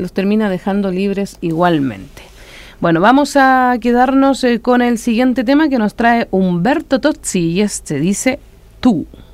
los termina dejando libres igualmente. Bueno, vamos a quedarnos con el siguiente tema que nos trae Humberto Tozzi y este dice Tú.